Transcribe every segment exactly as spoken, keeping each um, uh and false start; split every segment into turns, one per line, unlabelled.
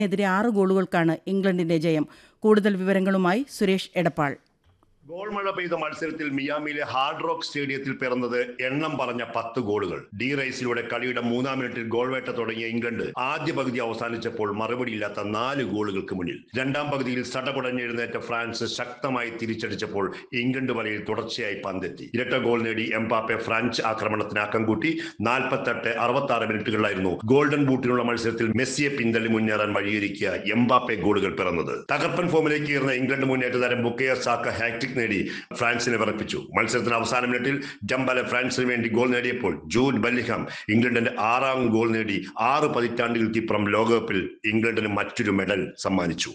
എതിരെ ആറ് ഗോളുകൾക്കാണ് ഇംഗ്ലണ്ടിന്റെ ജയം. കൂടുതൽ വിവരങ്ങളുമായി സുരേഷ് എടപ്പാൾ.
ഗോൾ മഴ പെയ്ത മത്സരത്തിൽ മിയാമിയിലെ ഹാർഡ് റോക്ക് സ്റ്റേഡിയത്തിൽ പിറന്നത് എണ്ണം പറഞ്ഞ പത്ത് ഗോളുകൾ. ഡി റൈസിലൂടെ കളിയുടെ മൂന്നാം മിനിറ്റിൽ ഗോൾവേട്ട തുടങ്ങിയ ഇംഗ്ലണ്ട് ആദ്യ പകുതി അവസാനിച്ചപ്പോൾ മറുപടിയില്ലാത്ത നാല് ഗോളുകൾക്ക് മുന്നിൽ. രണ്ടാം പകുതിയിൽ സടകുടഞ്ഞെഴുന്നേറ്റ ഫ്രാൻസ് ശക്തമായി തിരിച്ചടിച്ചപ്പോൾ ഇംഗ്ലണ്ട് വലയിൽ തുടർച്ചയായി പന്തെത്തി. ഇരട്ട ഗോൾ നേടി എംബാപ്പെ ഫ്രഞ്ച് ആക്രമണത്തിന് ആക്കം കൂട്ടി. നാൽപ്പത്തെട്ട് അറുപത്തി ആറ് മിനിറ്റുകളിലായിരുന്നു ഗോൾഡൻ ബൂട്ടിനുള്ള മത്സരത്തിൽ മെസ്സിയെ പിന്തള്ളി മുന്നേറാൻ വഴിയൊരുക്കിയ എംബാപ്പെ ഗോളുകൾ പിറന്നത്. തകർപ്പൻ ഫോമിലേക്ക് കയറുന്ന ഇംഗ്ലണ്ട് മുന്നേറ്റ താരം ബുക്കയോ സാക്ക ഹാട്രിക് നേടി ഫ്രാൻസിനെ വിറപ്പിച്ചു. മത്സരത്തിന് അവസാന മിനിറ്റിൽ ഡംബലെ ഫ്രാൻസിന് വേണ്ടി ഗോൾ നേടിയപ്പോൾ ജൂഡ് ബെല്ലിംഗ്ഹാം ഇംഗ്ലണ്ടിന്റെ ആറാം ഗോൾ നേടി ആറ് പതിറ്റാണ്ടുകൾക്കിപ്പുറം ലോകകപ്പിൽ ഇംഗ്ലണ്ടിന് മറ്റൊരു മെഡൽ സമ്മാനിച്ചു.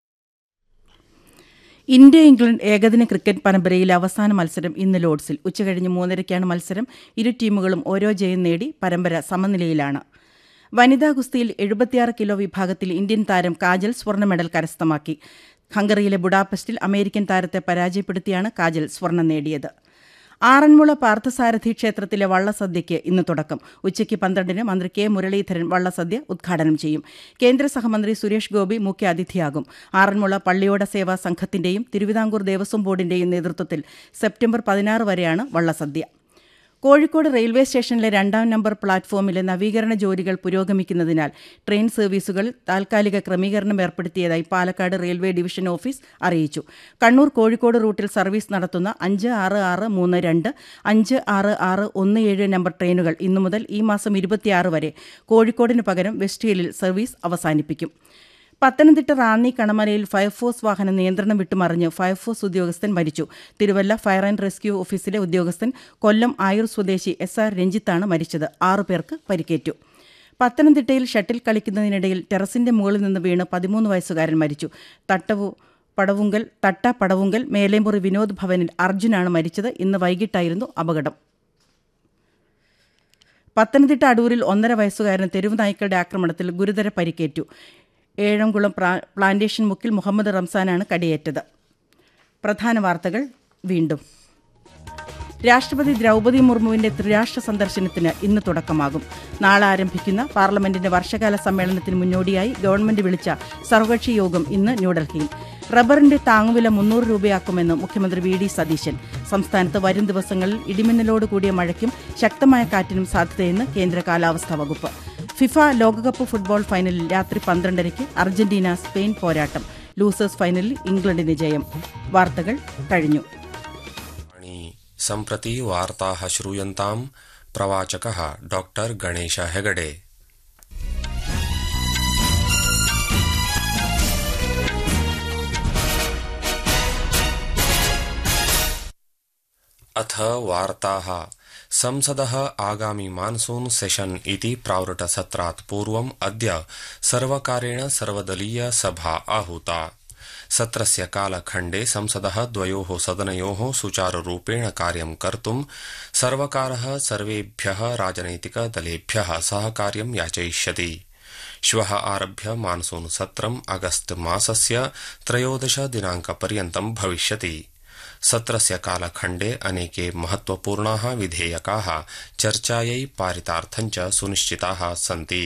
ഇന്ത്യ ഇംഗ്ലണ്ട് ഏകദിന ക്രിക്കറ്റ് പരമ്പരയിലെ അവസാന മത്സരം ഇന്ന് ലോർഡ്സിൽ. ഉച്ചകഴിഞ്ഞ് മൂന്നരയ്ക്കാണ് മത്സരം. ഇരു ടീമുകളും ഓരോ ജയം നേടി പരമ്പര സമനിലയിലാണ്. വനിതാ ഗുസ്തിയിൽ എഴുപത്തിയാറ് കിലോ വിഭാഗത്തിൽ ഇന്ത്യൻ താരം കാജൽ സ്വർണ്ണ മെഡൽ കരസ്ഥമാക്കി. ഹംഗറിയിലെ ബുഡാപെസ്റ്റിൽ അമേരിക്കൻ താരത്തെ പരാജയപ്പെടുത്തിയാണ് കാജൽ സ്വർണം നേടിയത്. ആറന്മുള പാർത്ഥസാരഥി ക്ഷേത്രത്തിലെ വള്ളസദ്യയ്ക്ക് ഇന്ന് തുടക്കം. ഉച്ചയ്ക്ക് പന്ത്രണ്ടിന് മന്ത്രി കെ മുരളീധരൻ വള്ളസദ്യ ഉദ്ഘാടനം ചെയ്യും. കേന്ദ്ര സഹമന്ത്രി സുരേഷ് ഗോപി മുഖ്യ അതിഥിയാകും. ആറന്മുള പള്ളിയോട സേവാ സംഘത്തിന്റെയും തിരുവിതാംകൂർ ദേവസ്വം ബോർഡിന്റെയും നേതൃത്വത്തിൽ സെപ്റ്റംബർ പതിനാറ് വരെയാണ് വള്ളസദ്യ. കോഴിക്കോട് റെയിൽവേ സ്റ്റേഷനിലെ രണ്ടാം നമ്പർ പ്ലാറ്റ്ഫോമിലെ നവീകരണ ജോലികൾ പുരോഗമിക്കുന്നതിനാൽ ട്രെയിൻ സർവീസുകൾ താൽക്കാലിക ക്രമീകരണം ഏർപ്പെടുത്തിയതായി പാലക്കാട് റെയിൽവേ ഡിവിഷൻ ഓഫീസ് അറിയിച്ചു. കണ്ണൂർ കോഴിക്കോട് റൂട്ടിൽ സർവീസ് നടത്തുന്ന അഞ്ച് ആറ് ആറ് മൂന്ന് രണ്ട് അഞ്ച് ആറ് ആറ് ഒന്ന് ഏഴ് നമ്പർ ട്രെയിനുകൾ ഇന്നു മുതൽ ഈ മാസം ഇരുപത്തിയാറ് വരെ കോഴിക്കോടിന് പകരം വെസ്റ്റ് ഹില്ലിൽ സർവീസ് അവസാനിപ്പിക്കും. പത്തനംതിട്ട റാന്നി കണമലയിൽ ഫയർഫോഴ്സ് വാഹനം നിയന്ത്രണം വിട്ടുമറിഞ്ഞ് ഫയർഫോഴ്സ് ഉദ്യോഗസ്ഥൻ മരിച്ചു. തിരുവല്ല ഫയർ ആൻഡ് റെസ്ക്യൂ ഓഫീസിലെ ഉദ്യോഗസ്ഥൻ കൊല്ലം ആയൂർ സ്വദേശി എസ് ആർ രഞ്ജിത്താണ് മരിച്ചത്. ആറുപേർക്ക് പരിക്കേറ്റു. പത്തനംതിട്ടയിൽ ഷട്ടിൽ കളിക്കുന്നതിനിടയിൽ ടെറസിന്റെ മുകളിൽ നിന്ന് വീണ് പതിമൂന്ന് വയസ്സുകാരൻ മരിച്ചു. തട്ടവു പടവുങ്കൽ തട്ട പടവുങ്കൽ മേലേമുറി വിനോദ് ഭവനിൽ അർജുനാണ് മരിച്ചത്. ഇന്ന് വൈകിട്ടായിരുന്നു അപകടം. പത്തനംതിട്ട അടൂരിൽ ഒന്നര വയസ്സുകാരന് തെരുവ് നായ്ക്കളുടെ ആക്രമണത്തിൽ ഗുരുതര പരിക്കേറ്റു. ഏഴംകുളം പ്ലാന്റേഷൻ മുക്കിൽ മുഹമ്മദ് റംസാനാണ് കടിയേറ്റത്. പ്രധാന വാർത്തകൾ വീണ്ടും. രാഷ്ട്രപതി ദ്രൗപദി മുർമുവിന്റെ ത്രിരാഷ്ട്ര സന്ദർശനത്തിന് ഇന്ന് തുടക്കമാകും. നാളെ ആരംഭിക്കുന്ന പാർലമെന്റിന്റെ വർഷകാല സമ്മേളനത്തിന് മുന്നോടിയായി ഗവൺമെന്റ് വിളിച്ച സർവകക്ഷി യോഗം ഇന്ന് ന്യൂഡൽഹിയിൽ. റബ്ബറിന്റെ താങ്ങുവില മുന്നൂറ് രൂപയാക്കുമെന്ന് മുഖ്യമന്ത്രി വി ഡി സതീശൻ. സംസ്ഥാനത്ത് വരും ദിവസങ്ങളിൽ ഇടിമിന്നലോട് കൂടിയ മഴയ്ക്കും ശക്തമായ കാറ്റിനും സാധ്യതയെന്ന് കേന്ദ്ര കാലാവസ്ഥാ വകുപ്പ്. ഫിഫ ലോകകപ്പ് ഫുട്ബോൾ ഫൈനലിൽ രാത്രി പന്ത്രണ്ടരയ്ക്ക് അർജന്റീന സ്പെയിൻ പോരാട്ടം. ലൂസേഴ്സ് ഫൈനലിൽ ഇംഗ്ലണ്ടിന് ജയം. വാർത്തകൾ കഴിഞ്ഞു.
सम्प्रति वार्ताः श्रूयन्ताम् प्रवाचकः डॉक्टर गणेश हेगडे। अथ वार्ताः। संसदः आगामि मानसून सेशन इति प्रावृटसत्रात् पूर्वम् अद्य सर्वकारेण सर्वदलीय सभा आहूता। सत्रस्य कालखण्डे संसदः द्वयोः सदनयोः सुचारुरूपेण कार्यं कर्तुं सर्वकारः सर्वेभ्यः राजनैतिकदलेभ्यः सहकार्यं याचयिष्यति। श्वः आरभ्य मानसून सत्रम् अगस्त मासस्य त्रयोदश दिनाङ्कपर्यन्तं भविष्यति। सत्रस्य कालखण्डे अनेके महत्वपूर्णाः विधेयकाः चर्चायै पारितार्थञ्च सुनिश्चिताः सन्ति।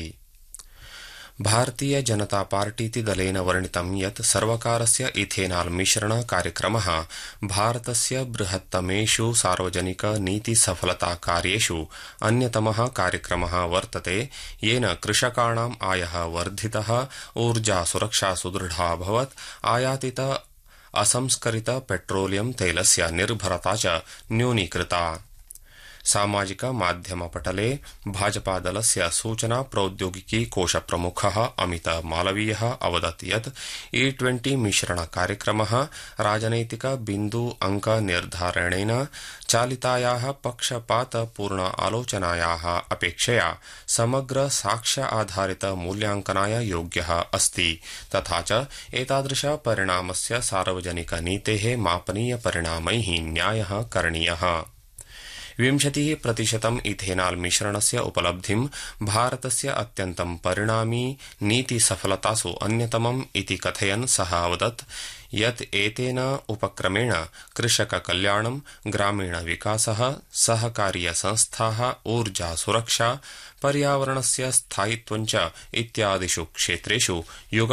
भारतीय जनता पार्टीति दलेन वर्णितं यत् सर्वकारस्य इथेनाल मिश्रण कार्यक्रमः भारतस्य बृहत्तमेषु सार्वजनिक नीति सफलता कार्येषु अन्यतमः कार्यक्रमः वर्तते, येन कृषकाणाम् आयः वर्धितः, ऊर्जा सुरक्षा सुदृढा अभवत्, आयातित असंस्करित पेट्रोलियम तैलस्य निर्भरता च न्यूनीकृता। सामाजिक माध्यम पटले भाजपा दलस्य सूचना प्रौद्योगिकी कोश प्रमुखः अमित मालवीयः अवदत् यत् ई ट्वेंटी मिश्रण कार्यक्रमः राजनैतिक बिन्दु अंक निर्धारणेन चालितायाः पक्षपातपूर्ण आलोचनायाः अपेक्षया समग्र साक्ष्य आधारित मूल्यांकनाय योग्यः अस्ति, तथा च एतादृश परिणामस्य सार्वजनिक नीतेः मापनीय परिणामैः न्यायः करणीयः। विंशतिः प्रतिशतम् इथेनाल मिश्रणस्य उपलब्धिं भारतस्य अत्यन्तं परिणामी नीति सफलतासु अन्यतमम् इति कथयन् सः अवदत् यत् एतेन उपक्रमेण कृषक कल्याणं, ग्रामीण विकासः, सहकारीय संस्थाः, ऊर्जा सुरक्षा, पर्यावरणस्य स्थायित्वं च इत्यादिषु क्षेत्रेषु युग